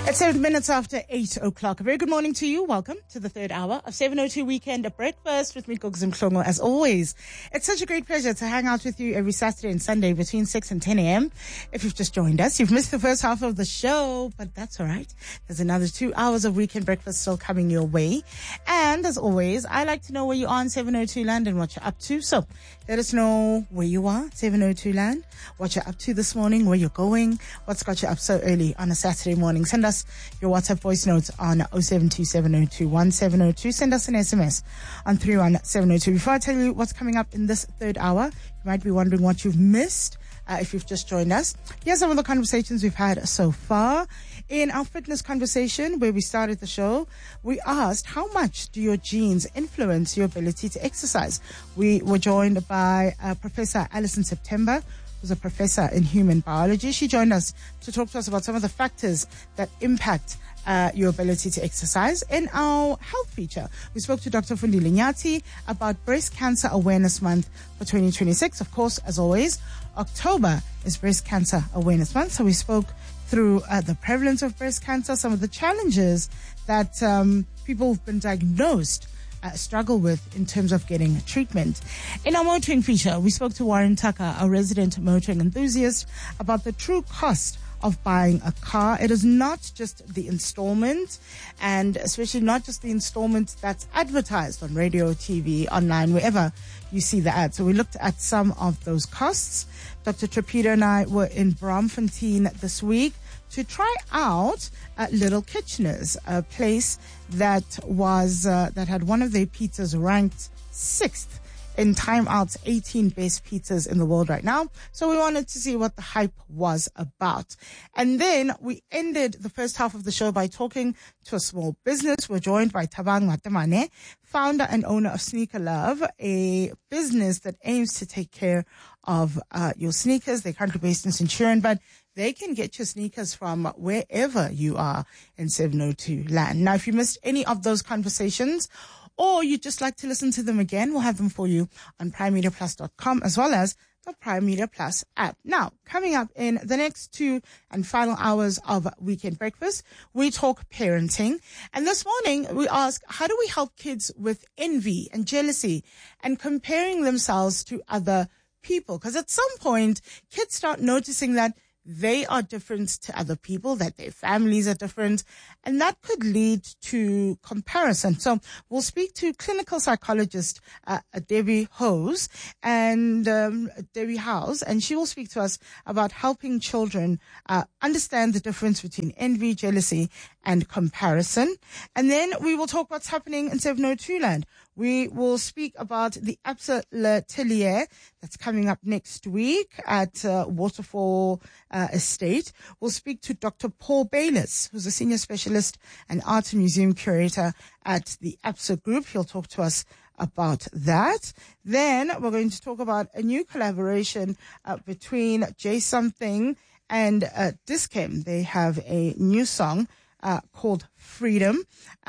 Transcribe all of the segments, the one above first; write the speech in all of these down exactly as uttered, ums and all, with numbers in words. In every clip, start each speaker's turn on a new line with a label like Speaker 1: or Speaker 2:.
Speaker 1: It's seven minutes after eight o'clock. A very good morning to you. Welcome to the third hour of seven oh two Weekend Breakfast with me, Gugs Mhlongo. As always, it's such a great pleasure to hang out with you every Saturday and Sunday between six and ten a.m. If you've just joined us, you've missed the first half of the show, but that's all right. There's another two hours of Weekend Breakfast still coming your way. And as always, I like to know where you are in seven oh two Land and what you're up to. So let us know where you are, seven oh two Land, what you're up to this morning, where you're going, what's got you up so early on a Saturday morning. Send us your WhatsApp voice notes on oh seven two seven oh two one seven oh two. Send us an S M S on three one seven oh two. Before I tell you what's coming up in this third hour, you might be wondering what you've missed uh, if you've just joined us. Here's some of the conversations we've had so far. In our fitness conversation, where we started the show, we asked, how much do your genes influence your ability to exercise? We were joined by uh, Professor Alison September, who's a professor in human biology. She joined us to talk to us about some of the factors that impact uh, your ability to exercise. In our health feature, we spoke to Doctor Fundile Nyati about Breast Cancer Awareness Month for twenty twenty-six. Of course, as always, October is Breast Cancer Awareness Month, so we spoke through uh, the prevalence of breast cancer, some of the challenges that um, people who've been diagnosed Uh, struggle with in terms of getting treatment. In our motoring feature, we spoke to Warren Tucker, a resident motoring enthusiast, about the true cost of buying a car. It is not just the installment, and especially not just the installment that's advertised on radio, T V, online, wherever you see the ad. So we looked at some of those costs. Doctor Trapito and I were in Braamfontein this week to try out uh, Little Kitcheners, a place that was uh, that had one of their pizzas ranked sixth in Time Out's eighteen best pizzas in the world right now. So we wanted to see what the hype was about. And then we ended the first half of the show by talking to a small business. We're joined by Thabang Matemane, founder and owner of Sneaker Love, a business that aims to take care of uh, your sneakers. They're currently based in Centurion, but they can get your sneakers from wherever you are in seven oh two Land. Now, if you missed any of those conversations, or you'd just like to listen to them again, we'll have them for you on prime media plus dot com as well as the Prime Media Plus app. Now, coming up in the next two and final hours of Weekend Breakfast, we talk parenting. And this morning, we ask, how do we help kids with envy and jealousy and comparing themselves to other people? Because at some point, kids start noticing that they are different to other people, that their families are different, and that could lead to comparison. So we'll speak to clinical psychologist uh, Debbie Hose and um, Debbie House, and she will speak to us about helping children uh, understand the difference between envy, jealousy, and comparison. And then we will talk what's happening in seven oh two Land. We will speak about the Absa L'Atelier that's coming up next week at uh, Waterfall uh, Estate. We'll speak to Doctor Paul Bayliss, who's a senior specialist and art and museum curator at the Absa Group. He'll talk to us about that. Then we're going to talk about a new collaboration uh, between J Something and uh, Dis-Chem. They have a new song Uh, called Freedom,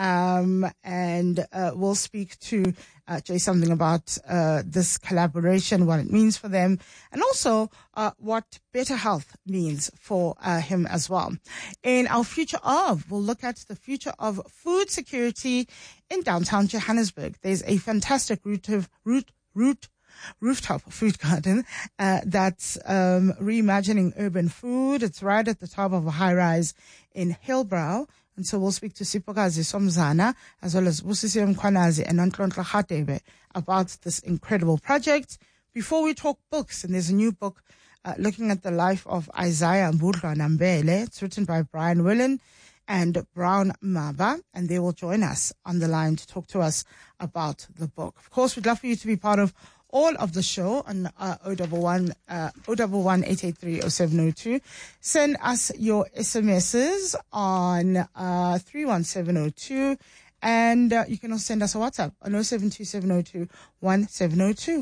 Speaker 1: um, and uh, we'll speak to uh, Jay something about uh, this collaboration, what it means for them, and also uh, what better health means for uh, him as well. In our Future Of, we'll look at the future of food security in downtown Johannesburg. There's a fantastic root of root root rooftop food garden uh, that's um, reimagining urban food. It's right at the top of a high-rise in Hillbrow. And so we'll speak to Sipokazi Somzana as well as Busisi Mkhwanazi and Nontlontle Khatebe about this incredible project. Before we talk books, and there's a new book uh, looking at the life of Isaiah Mbudlwa Nambele. It's written by Brian Willen and Brown Maba, and they will join us on the line to talk to us about the book. Of course, we'd love for you to be part of all of the show on uh, O one one, uh, O one one eight eight three oh seven oh two. Send us your S M Ses on uh, three one seven oh two, and uh, you can also send us a WhatsApp on oh seven two seven oh two one seven oh two.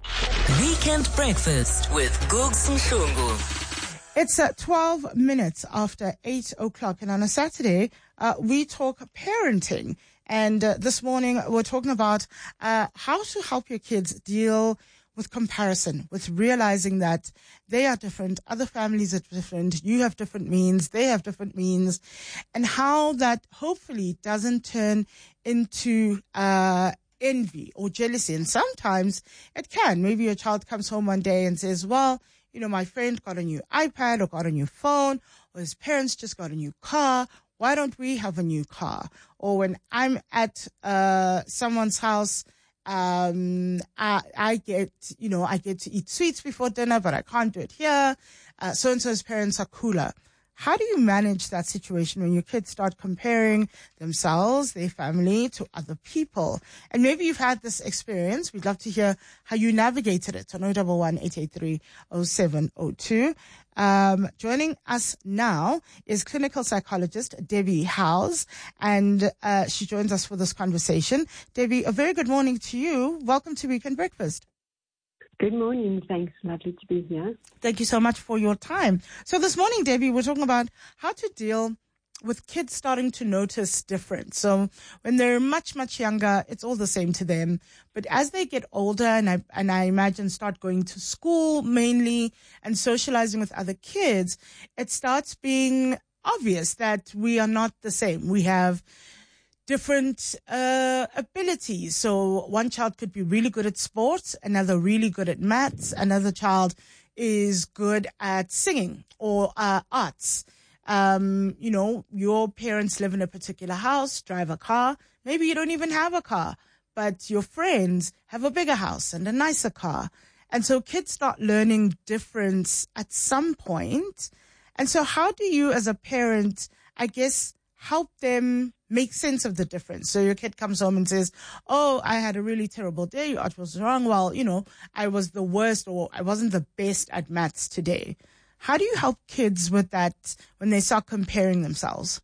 Speaker 2: Weekend Breakfast with Gugs Mhlongo.
Speaker 1: It's uh, twelve minutes after eight o'clock, and on a Saturday, uh, we talk parenting. And uh, this morning, we're talking about uh, how to help your kids deal with comparison, with realizing that they are different, other families are different, you have different means, they have different means, and how that hopefully doesn't turn into uh, envy or jealousy. And sometimes it can. Maybe your child comes home one day and says, well, you know, my friend got a new iPad or got a new phone, or his parents just got a new car. Why don't we have a new car? Or when I'm at uh, someone's house, Um, I, I get, you know, I get to eat sweets before dinner, but I can't do it here. Uh, so-and-so's parents are cooler. How do you manage that situation when your kids start comparing themselves, their family, to other people? And maybe you've had this experience. We'd love to hear how you navigated it on zero one one, eight eight three, zero seven zero two. Um, joining us now is clinical psychologist Debbie Howes, and uh, she joins us for this conversation. Debbie, a very good morning to you. Welcome to Weekend Breakfast.
Speaker 3: Good morning. Thanks. Lovely to be here.
Speaker 1: Thank you so much for your time. So this morning, Debbie, we're talking about how to deal with kids starting to notice difference. So when they're much, much younger, it's all the same to them. But as they get older, and I, and I imagine start going to school mainly and socializing with other kids, it starts being obvious that we are not the same. We have different uh, abilities. So one child could be really good at sports, another really good at maths, another child is good at singing or uh, arts. Um, you know, your parents live in a particular house, drive a car. Maybe you don't even have a car, but your friends have a bigger house and a nicer car. And so kids start learning difference at some point. And so how do you as a parent, I guess, help them make sense of the difference? So your kid comes home and says, oh, I had a really terrible day. What was wrong? Well, you know, I was the worst, or I wasn't the best at maths today. How do you help kids with that when they start comparing themselves?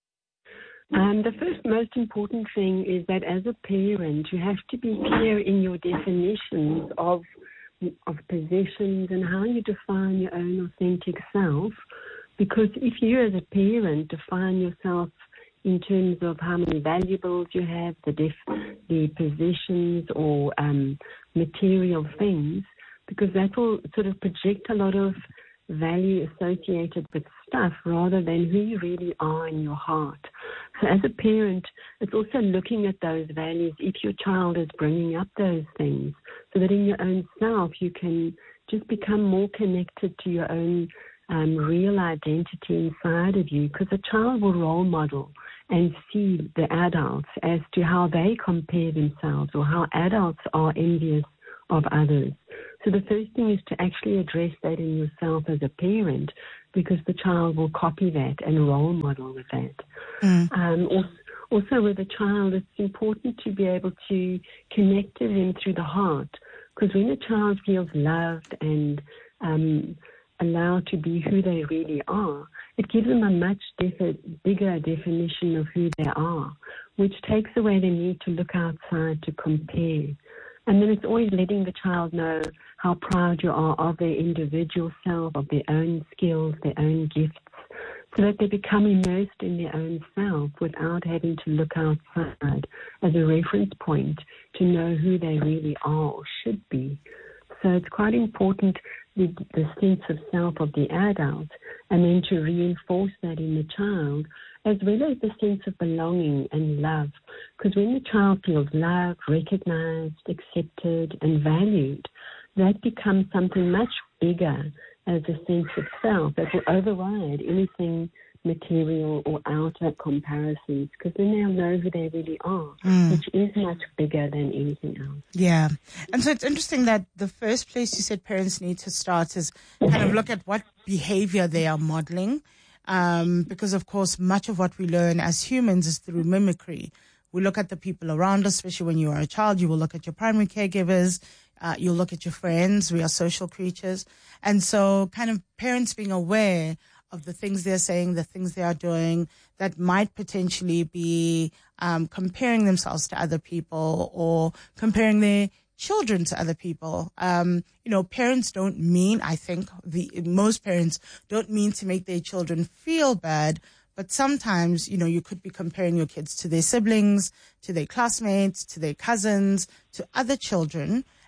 Speaker 3: Um, the first most important thing is that as a parent, you have to be clear in your definitions of of possessions and how you define your own authentic self. Because if you as a parent define yourself in terms of how many valuables you have, the def- the possessions or um, material things, because that will sort of project a lot of value associated with stuff rather than who you really are in your heart. So as a parent, it's also looking at those values if your child is bringing up those things, so that in your own self you can just become more connected to your own um, real identity inside of you, because a child will role model and see the adults as to how they compare themselves or how adults are envious of others. So the first thing is to actually address that in yourself as a parent, because the child will copy that and role model with that. Mm. Um, also, also with a child, it's important to be able to connect to them through the heart, because when a child feels loved and um, allowed to be who they really are, it gives them a much defi- bigger definition of who they are, which takes away the need to look outside to compare. And then it's always letting the child know how proud you are of their individual self, of their own skills, their own gifts, so that they become immersed in their own self without having to look outside as a reference point to know who they really are or should be. So it's quite important, the, the sense of self of the adult, and then to reinforce that in the child, as well as the sense of belonging and love. Because when the child feels loved, recognized, accepted, and valued, that becomes something much bigger as a sense of self that will override anything material or outer comparisons, because then they'll know who they really are, mm. which is much bigger than anything else.
Speaker 1: Yeah. And so it's interesting that the first place you said parents need to start is kind of look at what behavior they are modeling. Um, because, of course, much of what we learn as humans is through mimicry. We look at the people around us, especially when you are a child. You will look at your primary caregivers. Uh, you'll look at your friends. We are social creatures. And so kind of parents being aware of the things they're saying, the things they are doing that might potentially be um, comparing themselves to other people or comparing their children to other people. Um, you know, parents don't mean, I think the most parents don't mean to make their children feel bad, but sometimes, you know, you could be comparing your kids to their siblings, to their classmates, to their cousins, to other children.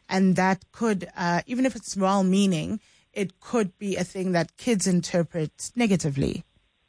Speaker 1: And that could, uh, even if it's well-meaning, it could be a thing that kids interpret negatively.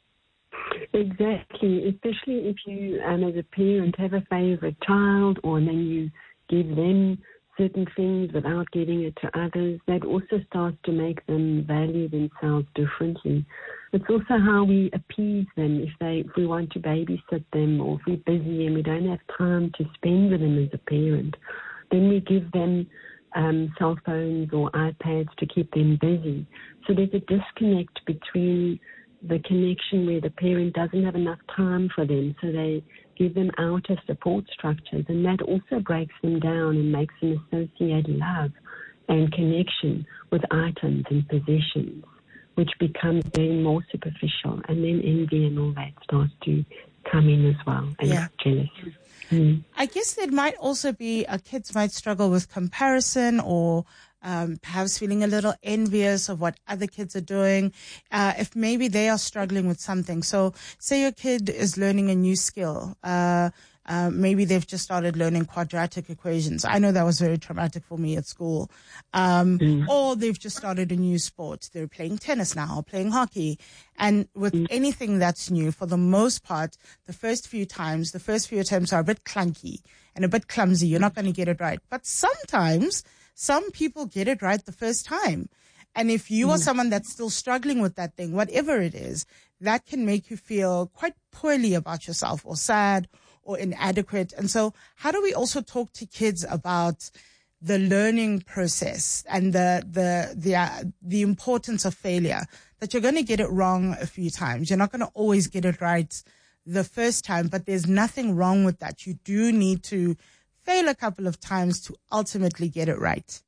Speaker 3: Exactly, especially if you, um, as a parent, have a favorite child, or then you give them certain things without giving it to others. That also starts to make them value themselves differently. It's also how we appease them. If they, if we want to babysit them, or if we're busy and we don't have time to spend with them as a parent, then we give them um, cell phones or iPads to keep them busy. So there's a disconnect between the connection where the parent doesn't have enough time for them, so they give them outer support structures, and that also breaks them down and makes them associate love and connection with items and possessions, which becomes then more superficial, and then envy and all that starts to come in as well, and
Speaker 1: yeah.
Speaker 3: jealousy. Mm.
Speaker 1: I guess there might also be, uh, kids might struggle with comparison, or um, perhaps feeling a little envious of what other kids are doing, uh, if maybe they are struggling with something. So say your kid is learning a new skill. Uh, uh, maybe they've just started learning quadratic equations. I know that was very traumatic for me at school. Um, mm. Or they've just started a new sport. They're playing tennis now, or playing hockey. And with mm. anything that's new, for the most part, the first few times, the first few attempts are a bit clunky and a bit clumsy. You're not going to get it right. But sometimes some people get it right the first time. And if you mm. are someone that's still struggling with that thing, whatever it is, that can make you feel quite poorly about yourself, or sad, or inadequate. And so how do we also talk to kids about the learning process and the the the uh, the importance of failure, that you're going to get it wrong a few times. You're not going to always get it right the first time, but there's nothing wrong with that. You do need to fail a couple of times to ultimately get it right.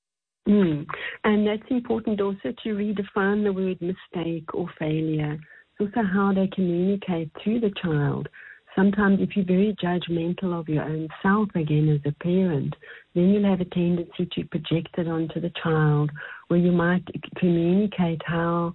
Speaker 3: Mm. And that's important also to redefine the word mistake or failure. It's also how they communicate to the child. Sometimes if you're very judgmental of your own self, again, as a parent, then you'll have a tendency to project it onto the child, where you might communicate how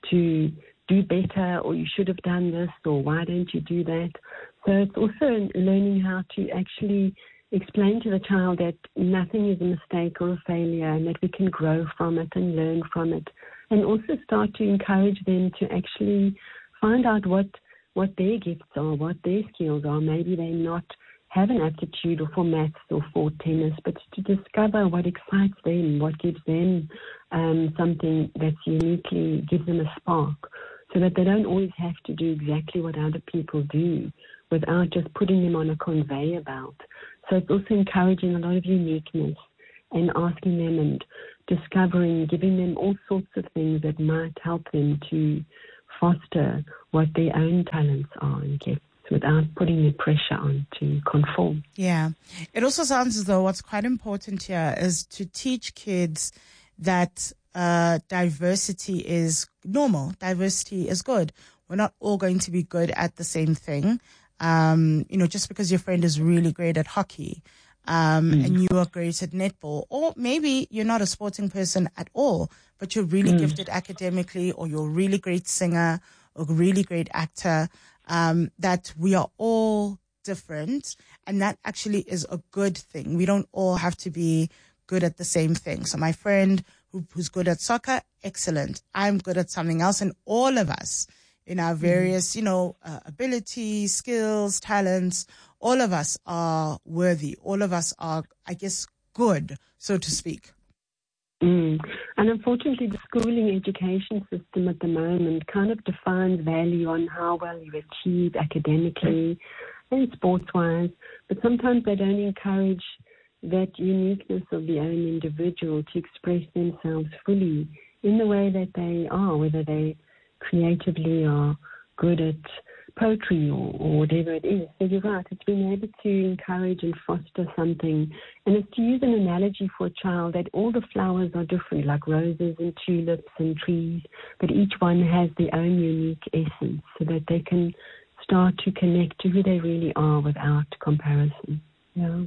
Speaker 3: to do better, or you should have done this, or why don't you do that. So it's also learning how to actually explain to the child that nothing is a mistake or a failure, and that we can grow from it and learn from it. And also start to encourage them to actually find out what what their gifts are, what their skills are. Maybe they not have an aptitude or for maths or for tennis, but to discover what excites them, what gives them um, something that's uniquely, gives them a spark, so that they don't always have to do exactly what other people do without just putting them on a conveyor belt. So it's also encouraging a lot of uniqueness and asking them and discovering, giving them all sorts of things that might help them to foster what their own talents are and gifts, without putting the pressure on to conform.
Speaker 1: Yeah. It also sounds as though what's quite important here is to teach kids that uh, diversity is normal. Diversity is good. We're not all going to be good at the same thing. Um, you know, just because your friend is really great at hockey, um, mm. and you are great at netball, or maybe you're not a sporting person at all, but you're really mm. gifted academically, or you're a really great singer, or a really great actor, um, that we are all different, and that actually is a good thing. We don't all have to be good at the same thing. So my friend who, who's good at soccer, excellent. I'm good at something else, and all of us in our various, you know, uh, abilities, skills, talents, all of us are worthy. All of us are, I guess, good, so to speak.
Speaker 3: Mm. And unfortunately, the schooling education system at the moment kind of defines value on how well you achieve academically and sports-wise, but sometimes they don't encourage that uniqueness of the own individual to express themselves fully in the way that they are, whether they creatively are good at poetry or, or whatever it is. So you're right, it's being able to encourage and foster something. And it's to use an analogy for a child that all the flowers are different, like roses and tulips and trees, but each one has their own unique essence, so that they can start to connect to who they really are without comparison. Yeah.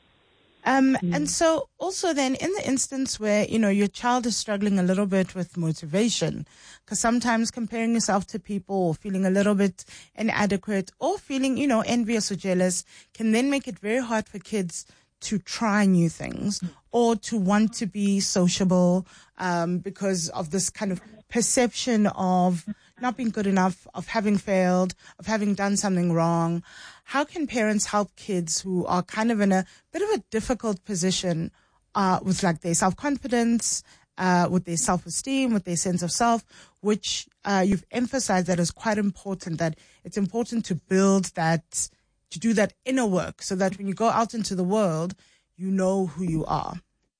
Speaker 1: Um, mm. And so also then in the instance where, you know, your child is struggling a little bit with motivation, because sometimes comparing yourself to people or feeling a little bit inadequate or feeling, you know, envious or jealous can then make it very hard for kids to try new things or to want to be sociable um, because of this kind of perception of not being good enough, of having failed, of having done something wrong. How can parents help kids who are kind of in a bit of a difficult position uh, with like their self-confidence, uh, with their self-esteem, with their sense of self, which uh, you've emphasized that is quite important, that it's important to build that, to do that inner work so that when you go out into the world, you know who you are.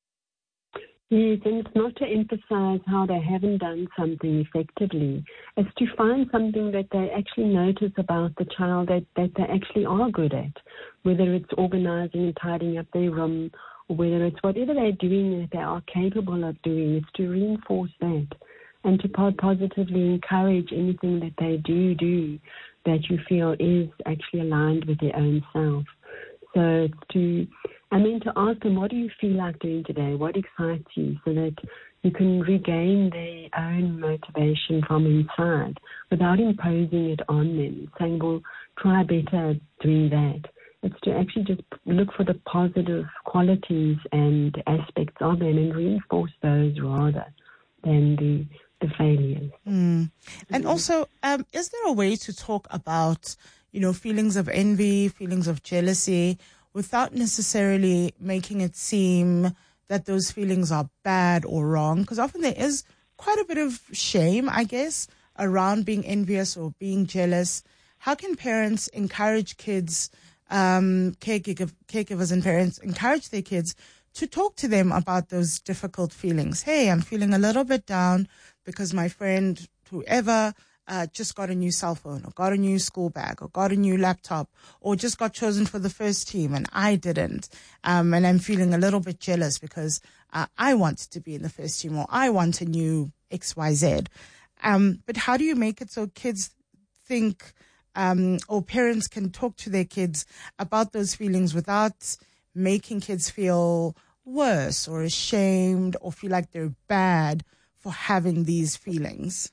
Speaker 3: Yes, and it's not to emphasize how they haven't done something effectively. It's to find something that they actually notice about the child that, that they actually are good at, whether it's organizing and tidying up their room, or whether it's whatever they're doing that they are capable of doing. It's to reinforce that and to positively encourage anything that they do do that you feel is actually aligned with their own self. So it's to... And then to ask them, what do you feel like doing today? What excites you? So that you can regain their own motivation from inside without imposing it on them, saying, well, try better at doing that. It's to actually just look for the positive qualities and aspects of them and reinforce those rather than the, the failures.
Speaker 1: Mm. And also, um, is there a way to talk about, you know, feelings of envy, feelings of jealousy, without necessarily making it seem that those feelings are bad or wrong? Because often there is quite a bit of shame, I guess, around being envious or being jealous. How can parents encourage kids, um, caregiv- caregivers and parents encourage their kids to talk to them about those difficult feelings? Hey, I'm feeling a little bit down because my friend, whoever, Uh, just got a new cell phone or got a new school bag or got a new laptop or just got chosen for the first team and I didn't. Um, and I'm feeling a little bit jealous because uh, I want to be in the first team or I want a new X Y Z. Um, but how do you make it so kids think um, or parents can talk to their kids about those feelings without making kids feel worse or ashamed or feel like they're bad for having these feelings?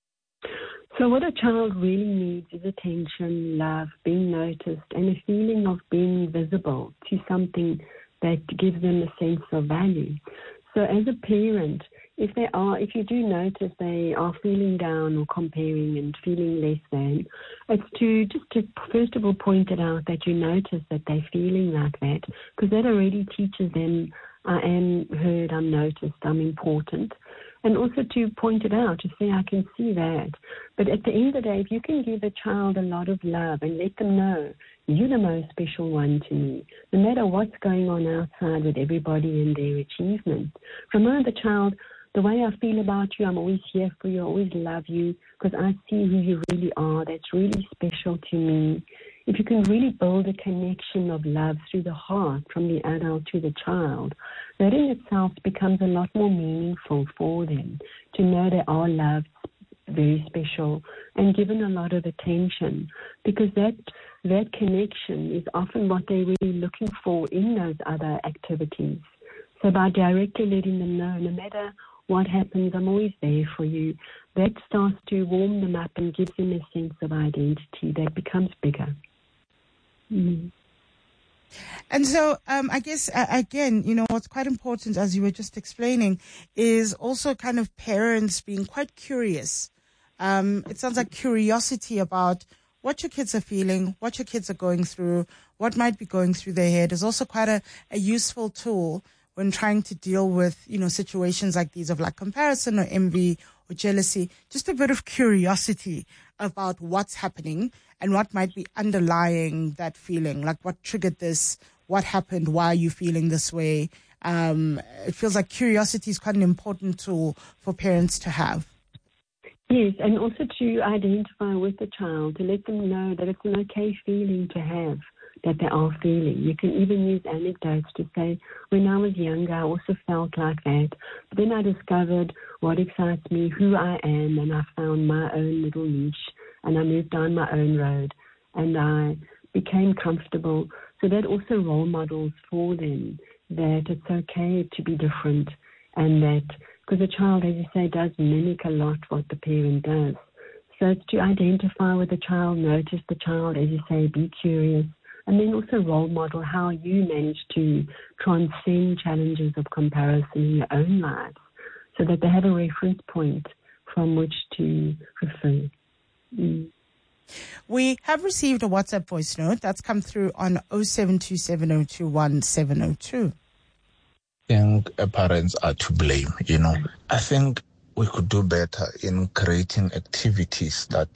Speaker 3: So what a child really needs is attention, love, being noticed, and a feeling of being visible to something that gives them a sense of value. So as a parent, if they are, if you do notice they are feeling down or comparing and feeling less than, it's to just to first of all point it out that you notice that they're feeling like that, because that already teaches them, I am heard, I'm noticed, I'm important. And also to point it out, to say, I can see that. But at the end of the day, if you can give a child a lot of love and let them know, you're the most special one to me, no matter what's going on outside with everybody and their achievements. Remind the child, the way I feel about you, I'm always here for you, I always love you, because I see who you really are. That's really special to me. If you can really build a connection of love through the heart from the adult to the child, that in itself becomes a lot more meaningful for them to know they are loved, very special, and given a lot of attention, because that that connection is often what they're really looking for in those other activities. So by directly letting them know, no matter what happens, I'm always there for you, that starts to warm them up and gives them a sense of identity that becomes bigger. Mm.
Speaker 1: And so um, I guess, uh, again, you know, what's quite important, as you were just explaining, is also kind of parents being quite curious. Um, it sounds like curiosity about what your kids are feeling, what your kids are going through, what might be going through their head is also quite a, a useful tool when trying to deal with, you know, situations like these of like comparison or envy or jealousy. Just a bit of curiosity about what's happening and what might be underlying that feeling, like what triggered this, what happened, why are you feeling this way? Um, it feels like curiosity is quite an important tool for parents to have.
Speaker 3: Yes, and also to identify with the child, to let them know that it's an okay feeling to have, that they are feeling. You can even use anecdotes to say, when I was younger, I also felt like that. But then I discovered what excites me, who I am, and I found my own little niche, and I moved down my own road, and I became comfortable. So that also role models for them that it's okay to be different, and that, because the child, as you say, does mimic a lot what the parent does. So it's to identify with the child, notice the child, as you say, be curious, and then also role model how you manage to transcend challenges of comparison in your own lives so that they have a reference point from which to refer. Mm.
Speaker 1: We have received a WhatsApp voice note that's come through on oh seven two seven oh two one seven oh two.
Speaker 4: I think uh, parents are to blame, you know. I think we could do better in creating activities that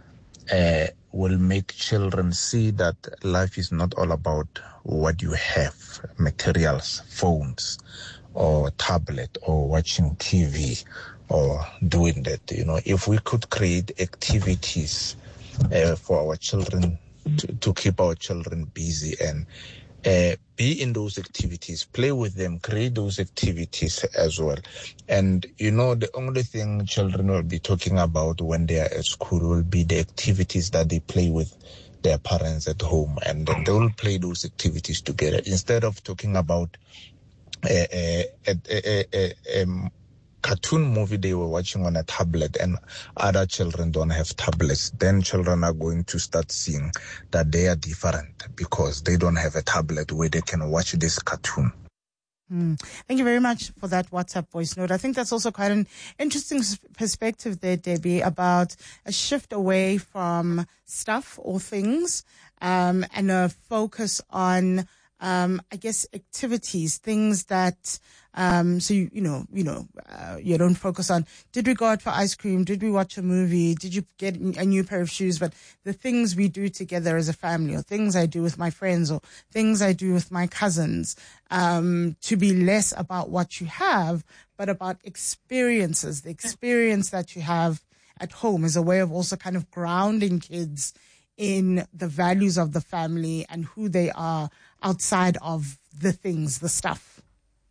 Speaker 4: uh, will make children see that life is not all about what you have, materials, phones, or tablet, or watching T V, or doing that, you know. If we could create activities uh, for our children, to, to keep our children busy and Uh, be in those activities, play with them, create those activities as well. And, you know, the only thing children will be talking about when they are at school will be the activities that they play with their parents at home. And then they will play those activities together instead of talking about a, a, a, a, a, a cartoon movie they were watching on a tablet and other children don't have tablets. Then children are going to start seeing that they are different because they don't have a tablet where they can watch this cartoon.
Speaker 1: Mm. Thank you very much for that WhatsApp voice note. I think that's also quite an interesting perspective there, Debbie, about a shift away from stuff or things um, and a focus on Um, I guess activities, things that, um, so you, you know, you know, uh, you don't focus on, did we go out for ice cream? Did we watch a movie? Did you get a new pair of shoes? But the things we do together as a family, or things I do with my friends, or things I do with my cousins, um, to be less about what you have, but about experiences, the experience that you have at home is a way of also kind of grounding kids in the values of the family and who they are outside of the things, the stuff.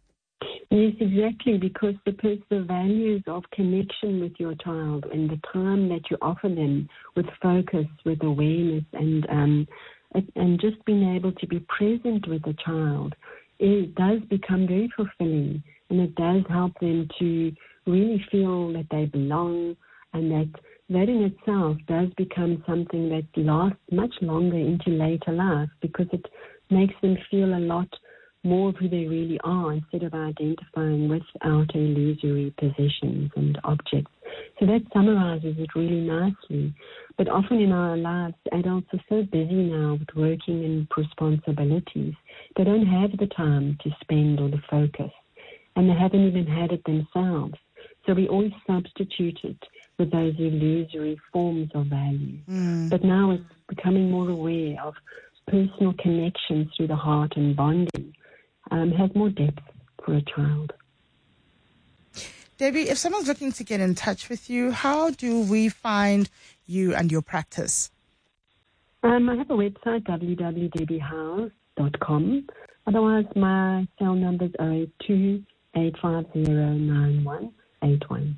Speaker 3: Yes, exactly, because the, the values of connection with your child and the time that you offer them with focus, with awareness, and um, and just being able to be present with the child, it does become very fulfilling, and it does help them to really feel that they belong, and that that in itself does become something that lasts much longer into later life, because it makes them feel a lot more of who they really are instead of identifying with outer illusory possessions and objects. So that summarizes it really nicely. But often in our lives, adults are so busy now with working and responsibilities, they don't have the time to spend or the focus, and they haven't even had it themselves. So we always substitute it with those illusory forms of value.
Speaker 1: Mm.
Speaker 3: But now it's becoming more aware of personal connections through the heart and bonding, um, has more depth for a child.
Speaker 1: Debbie, if someone's looking to get in touch with you, how do we find you and your practice?
Speaker 3: Um, I have a website, w w w dot debbie howes dot com. Otherwise, my cell number is oh eight two, eight five zero, nine one eight one.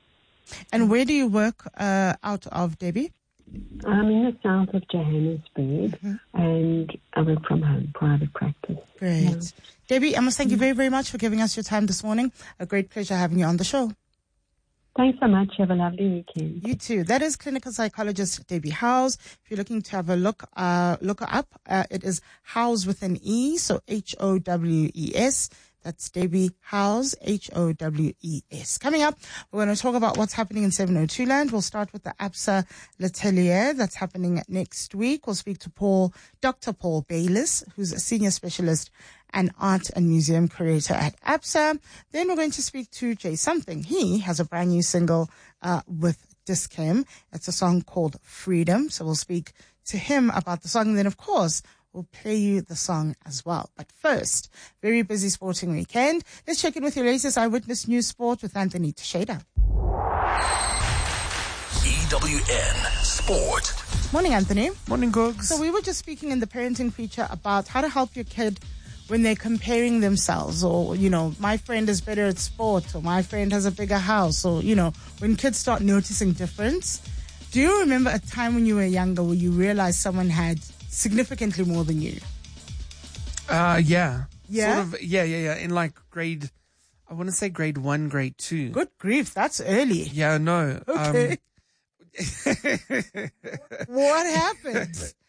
Speaker 1: And where do you work uh, out of, Debbie?
Speaker 3: I'm in the south of Johannesburg, mm-hmm. and I work from home, private practice.
Speaker 1: Great. Yeah. Debbie, I must thank you very, very much for giving us your time this morning. A great pleasure having you on the show.
Speaker 3: Thanks so much. Have a lovely weekend.
Speaker 1: You too. That is clinical psychologist Debbie Howes. If you're looking to have a look, uh, look her up, uh, it is Howes with an E, so H O W E S. That's Debbie Howes, H O W E S. Coming up, we're going to talk about what's happening in seven oh two land. We'll start with the ABSA L'Atelier that's happening next week. We'll speak to Paul, Doctor Paul Bayliss, who's a senior specialist and art and museum curator at ABSA. Then we're going to speak to Jay Something. He has a brand new single uh, with Dis-Chem. It's a song called Freedom. So we'll speak to him about the song. And then, of course, we'll play you the song as well. But first, very busy sporting weekend. Let's check in with your latest Eyewitness News Sport with Anthony Teixeira.
Speaker 2: E W N Sport.
Speaker 1: Morning, Anthony.
Speaker 5: Morning, Googs.
Speaker 1: So we were just speaking in the parenting feature about how to help your kid when they're comparing themselves, or, you know, my friend is better at sport, or my friend has a bigger house, or, you know, when kids start noticing difference. Do you remember a time when you were younger where you realized someone had significantly more than you?
Speaker 5: Uh, yeah.
Speaker 1: Yeah?
Speaker 5: Sort of, yeah, yeah, yeah. In like grade, I want to say grade one, grade two.
Speaker 1: Good grief, that's early.
Speaker 5: Yeah, no.
Speaker 1: Okay.
Speaker 5: Um,
Speaker 1: What happened?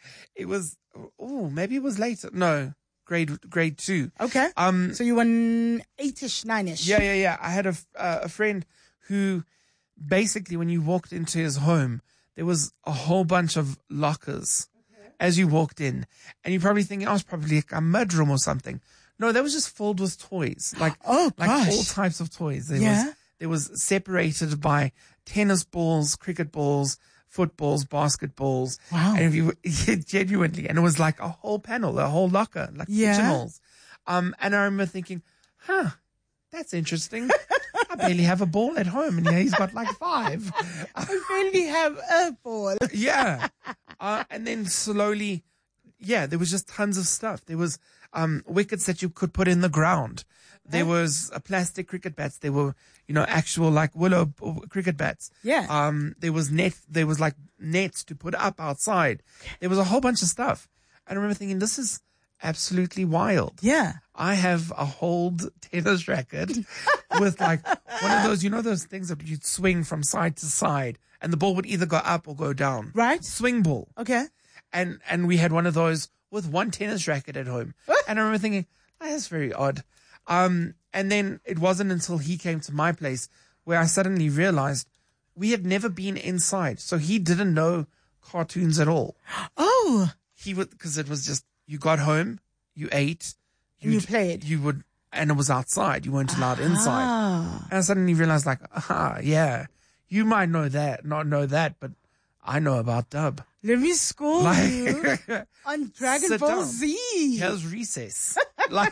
Speaker 5: It was, oh, maybe it was later. No, grade grade two.
Speaker 1: Okay.
Speaker 5: Um.
Speaker 1: So you were eight-ish, nine-ish.
Speaker 5: Yeah, yeah, yeah. I had a uh, a friend who, basically, when you walked into his home, there was a whole bunch of lockers okay. as you walked in, and you're probably thinking, "Oh, it's probably like a mudroom or something." No, that was just filled with toys, like
Speaker 1: oh,
Speaker 5: like
Speaker 1: gosh.
Speaker 5: all types of toys. There
Speaker 1: yeah.
Speaker 5: was there was separated by tennis balls, cricket balls, footballs, basketballs.
Speaker 1: Wow.
Speaker 5: And if you yeah, genuinely, and it was like a whole panel, a whole locker, like
Speaker 1: yeah.
Speaker 5: pigeonholes. Um, and I remember thinking, huh, that's interesting. I barely have a ball at home, and yeah, he's got like five.
Speaker 1: I barely have a ball.
Speaker 5: yeah. Uh, and then slowly, yeah, there was just tons of stuff. There was um wickets that you could put in the ground. There was a plastic cricket bats. There were, you know, actual like willow cricket bats.
Speaker 1: Yeah.
Speaker 5: Um, there was net, there was like nets to put up outside. There was a whole bunch of stuff. I remember thinking, this is absolutely wild.
Speaker 1: Yeah.
Speaker 5: I have a hold tennis racket with like one of those, you know, those things that you'd swing from side to side and the ball would either go up or go down.
Speaker 1: Right.
Speaker 5: Swing ball.
Speaker 1: Okay.
Speaker 5: And, and we had one of those with one tennis racket at home. And I remember thinking, oh, that's very odd. Um, and then it wasn't until he came to my place where I suddenly realized we had never been inside. So he didn't know cartoons at all.
Speaker 1: Oh.
Speaker 5: He would, because it was just, you got home, you ate,
Speaker 1: you played.
Speaker 5: You would, and it was outside. You weren't allowed inside.
Speaker 1: Ah.
Speaker 5: And I suddenly realized, like, ah, yeah, you might know that, not know that, but I know about dub.
Speaker 1: Let me school
Speaker 5: Like-
Speaker 1: you on Dragon
Speaker 5: Sit
Speaker 1: Ball
Speaker 5: down.
Speaker 1: Z.
Speaker 5: Here's recess. Like,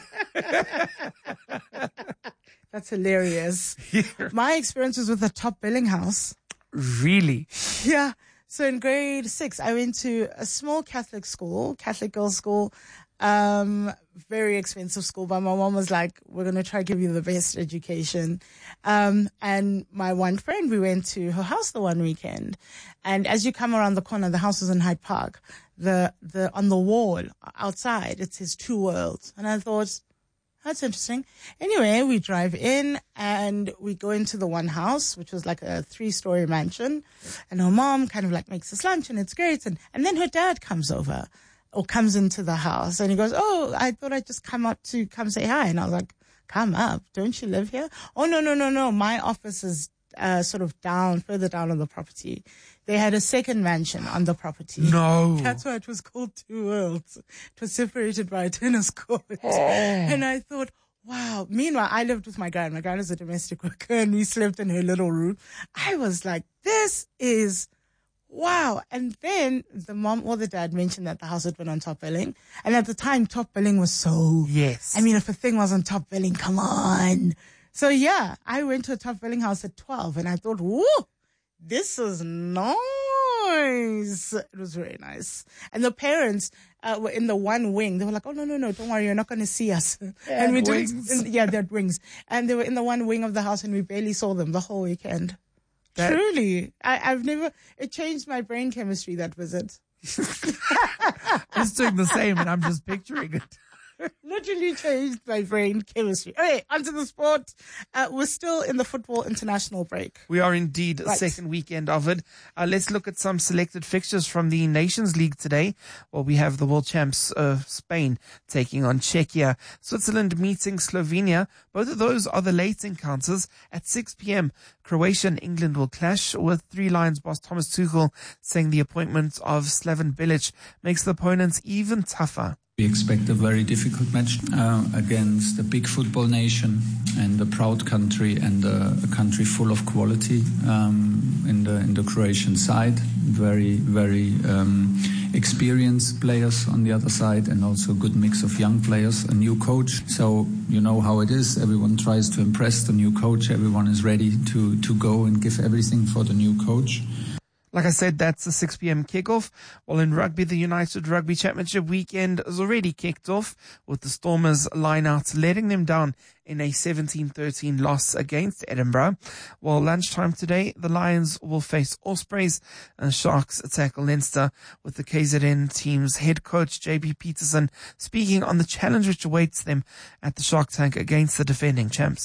Speaker 1: That's hilarious. My experience was with the Top Billing House.
Speaker 5: really?
Speaker 1: Yeah. So in grade six, I went to a small Catholic school, Catholic girls' school, um, very expensive school. But my mom was like, we're going to try to give you the best education. Um, and my one friend, we went to her house the one weekend. And as you come around the corner, the house was in Hyde Park. The, the, on the wall outside, it says Two Worlds. And I thought, that's interesting. Anyway, we drive in and we go into the one house, which was like a three-story mansion. And her mom kind of like makes us lunch and it's great. And, and then her dad comes over or comes into the house and he goes, oh, I thought I'd just come up to come say hi. And I was like, come up. Don't you live here? Oh, no, no, no, no. My office is uh, sort of down, further down on the property. They had a second mansion on the property.
Speaker 5: No.
Speaker 1: That's why it was called Two Worlds. It was separated by a tennis court. Oh. And I thought, wow. Meanwhile, I lived with my gran. My gran is a domestic worker and we slept in her little room. I was like, this is wow. And then the mom or the dad mentioned that the house had been on Top Billing. And at the time, Top Billing was so,
Speaker 5: Yes.
Speaker 1: I mean, if a thing was on Top Billing, come on. So yeah, I went to a Top Billing house at twelve and I thought, whoa, this is nice. It was very nice. And the parents uh, were in the one wing. They were like, oh, no, no, no, don't worry. You're not going to see us. And we
Speaker 5: wings.
Speaker 1: didn't. Yeah, they had wings. And they were in the one wing of the house and we barely saw them the whole weekend.
Speaker 5: That-
Speaker 1: Truly. I, I've never, it changed my brain chemistry, that visit.
Speaker 5: It's doing the same and I'm just picturing it.
Speaker 1: Literally changed my brain chemistry. Okay, onto the sport. Uh, we're still in the football international break.
Speaker 5: We are indeed
Speaker 1: Right.
Speaker 5: second weekend of it. Uh, let's look at some selected fixtures from the Nations League today. Well, we have the world champs of Spain taking on Czechia. Switzerland meeting Slovenia. Both of those are the late encounters. At six p.m., Croatia and England will clash, with Three Lions boss Thomas Tuchel saying the appointment of Slaven Bilic makes the opponents even tougher.
Speaker 6: We expect a very difficult match uh, against a big football nation and a proud country and a, a country full of quality um, in the in the Croatian side. Very, very um, experienced players on the other side and also a good mix of young players, a new coach. So you know how it is. Everyone tries to impress the new coach. Everyone is ready to, to go and give everything for the new coach.
Speaker 5: Like I said, that's a six p.m. kickoff. Well, in rugby, the United Rugby Championship weekend has already kicked off, with the Stormers line-out letting them down in a seventeen thirteen loss against Edinburgh. Well, lunchtime today, the Lions will face Ospreys and Sharks tackle Leinster, with the K Z N team's head coach J B Peterson speaking on the challenge which awaits them at the Shark Tank against the defending champs.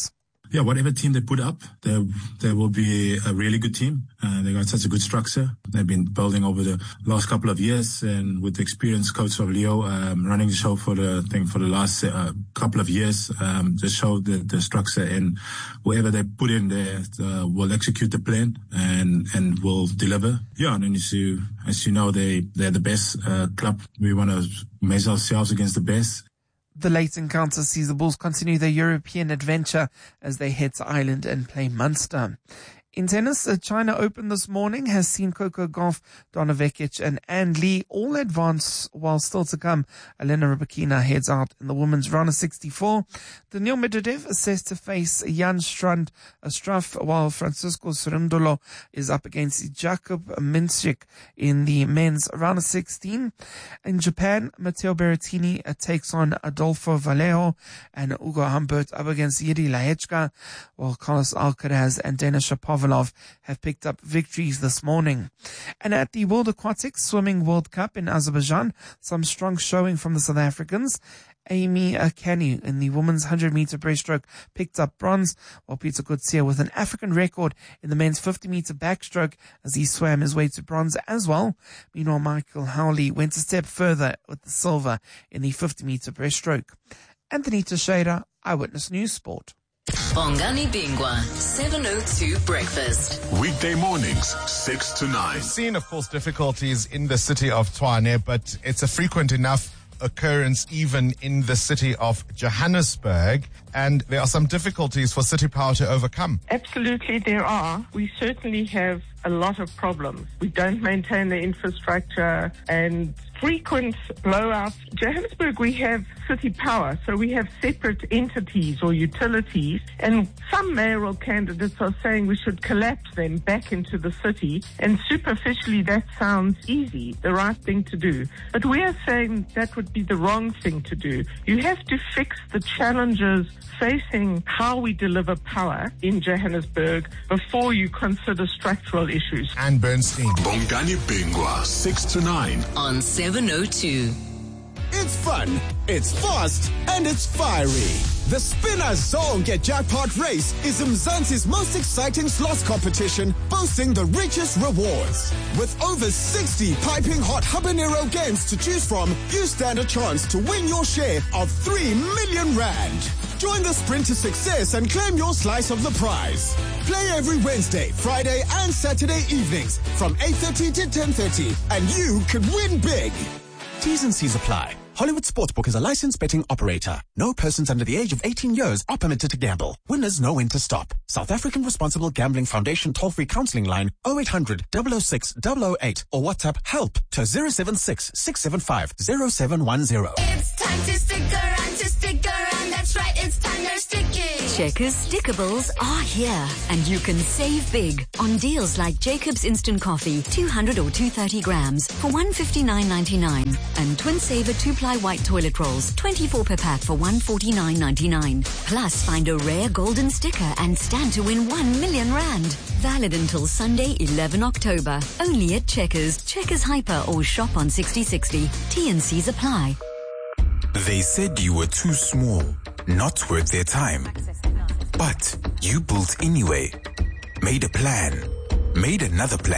Speaker 7: yeah, whatever team they put up, they they will be a really good team. Uh, they got such a good structure. They've been building over the last couple of years, and with the experienced coach of Leo um, running the show for the thing for the last uh, couple of years, um, just showed the, the structure, and whatever they put in there uh, will execute the plan and and will deliver. Yeah, and then as you as you know, they they're the best uh, club. We want to measure ourselves against the best.
Speaker 5: The late encounter sees the Bulls continue their European adventure as they head to Ireland and play Munster. In tennis, uh, China Open this morning has seen Coco Gauff, Donna Vekic and Anne Lee all advance, while still to come, Elena Rybakina heads out in the women's round of sixty-four. Daniil Medvedev is set to face Jan Strand Struff, while Francisco Cerundolo is up against Jakub Minchik in the men's round of sixteen. In Japan, Matteo Berrettini uh, takes on Adolfo Vallejo, and Ugo Humbert up against Yuri Lehechka, while Carlos Alcaraz and Denis Shapovalov have picked up victories this morning. And at the World Aquatics Swimming World Cup in Azerbaijan, some strong showing from the South Africans. Amy Kenny in the women's one hundred meter breaststroke picked up bronze, while Peter Coetzee with an African record in the men's fifty meter backstroke as he swam his way to bronze as well. Meanwhile, Michael Howley went a step further with the silver in the fifty meter breaststroke. Anthony Teixeira, Eyewitness News Sport.
Speaker 8: Bongani Bingwa, seven oh two Breakfast.
Speaker 9: Weekday mornings, six to nine.
Speaker 10: We've seen, of course, difficulties in the city of Tshwane, but it's a frequent enough occurrence even in the city of Johannesburg, and there are some difficulties for City Power to overcome.
Speaker 11: Absolutely there are. We certainly have a lot of problems. We don't maintain the infrastructure and frequent blowouts. Johannesburg, we have City Power, so we have separate entities or utilities, and some mayoral candidates are saying we should collapse them back into the city, and superficially that sounds easy, the right thing to do. But we are saying that would be the wrong thing to do. You have to fix the challenges facing how we deliver power in Johannesburg before you consider structural issues.
Speaker 10: Anne Bernstein.
Speaker 9: Bongani Bingwa, six to nine.
Speaker 8: On seven oh two.
Speaker 12: It's fun, it's fast, and it's fiery. The Spinner Zonke Jackpot Race is Mzansi's most exciting slots competition, boasting the richest rewards. With over sixty piping hot habanero games to choose from, you stand a chance to win your share of three million rand. Join the sprint to success and claim your slice of the prize. Play every Wednesday, Friday, and Saturday evenings from eight thirty to ten thirty, and you could win big. T's and C's apply. Hollywood Sportsbook is a licensed betting operator. No persons under the age of eighteen years are permitted to gamble. Winners know when to stop. South African Responsible Gambling Foundation toll-free counseling line oh eight hundred, double oh six, double oh eight or WhatsApp HELP to zero seven six, six seven five, zero seven one zero.
Speaker 13: It's time to stick around, to stick around. That's right, it's time they're sticking.
Speaker 14: Checkers Stickables are here, and you can save big on deals like Jacob's Instant Coffee, two hundred or two hundred thirty grams for one hundred fifty-nine ninety-nine, and Twin Saver two-ply white toilet rolls, twenty-four per pack for one hundred forty-nine ninety-nine. Plus, find a rare golden sticker and stand to win one million rand. Valid until Sunday, eleventh October. Only at Checkers, Checkers Hyper, or shop on sixty sixty. T and C's apply.
Speaker 15: They said you were too small, not worth their time. But you built anyway. Made a plan. Made another plan.